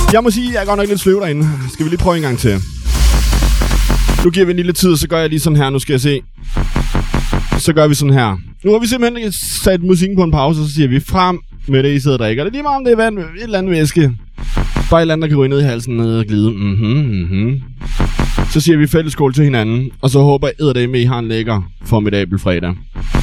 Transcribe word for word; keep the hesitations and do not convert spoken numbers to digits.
Jeg må sige, at jeg er godt nok lidt sløv derinde. Skal vi lige prøve en gang til? Nu giver vi en lille tid, så gør jeg lige sådan her. Nu skal jeg se. Så gør vi sådan her. Nu har vi simpelthen sat musikken på en pause, og så siger vi frem med det, I sidder og drikker. Det er lige meget om det er vand, et eller andet væske. Bare et eller andet, der kan ryge ned i halsen ned og glide. Mhm, mhm. Så siger vi fælles skål til hinanden, og så håber jeg, at I har en lækker formidabel fredag.